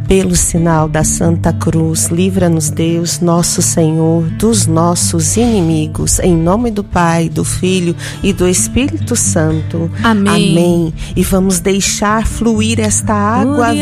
Pelo sinal da Santa Cruz, livra-nos Deus, nosso Senhor, dos nossos inimigos. Em nome do Pai, do Filho e do Espírito Santo. Amém. Amém. E vamos deixar fluir esta água